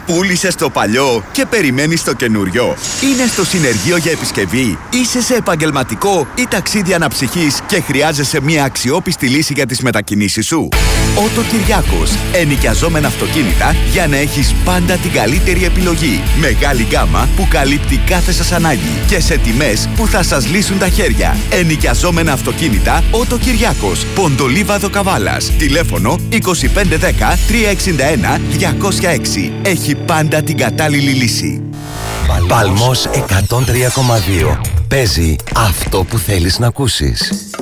Πούλησες το παλιό και περιμένεις το καινούριο. Είναι στο συνεργείο για επισκευή. Είσαι σε επαγγελματικό ή ταξίδι αναψυχής και χρειάζεσαι μια αξιόπιστη λύση για τις μετακινήσεις σου. Ότο Κυριάκος. Ενοικιαζόμενα αυτοκίνητα για να έχεις πάντα την καλύτερη επιλογή. Μεγάλη γκάμα που καλύπτει κάθε σας ανάγκη και σε τιμές που θα σας λύσουν τα χέρια. Ενοικιαζόμενα αυτοκίνητα Ότο Κυριάκος. Ποντολίβαδο Καβάλας. Τηλέφωνο 2510 361 206. Έχει πάντα την κατάλληλη λύση. Παλμός 103,2. Παίζει αυτό που θέλεις να ακούσεις.